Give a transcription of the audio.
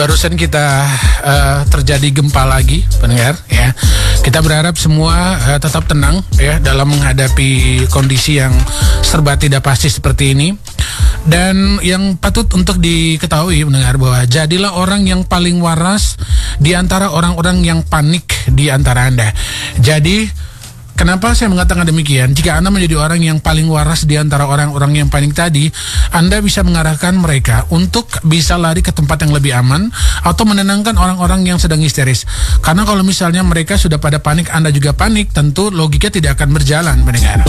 Barusan kita terjadi gempa lagi, pendengar ya. Kita berharap semua tetap tenang ya dalam menghadapi kondisi yang serba tidak pasti seperti ini. Dan yang patut untuk diketahui, pendengar, bahwa jadilah orang yang paling waras di antara orang-orang yang panik di antara Anda. Jadi kenapa saya mengatakan demikian? Jika Anda menjadi orang yang paling waras di antara orang-orang yang panik tadi, Anda bisa mengarahkan mereka untuk bisa lari ke tempat yang lebih aman atau menenangkan orang-orang yang sedang histeris. Karena kalau misalnya mereka sudah pada panik, Anda juga panik, tentu logika tidak akan berjalan, mendengar.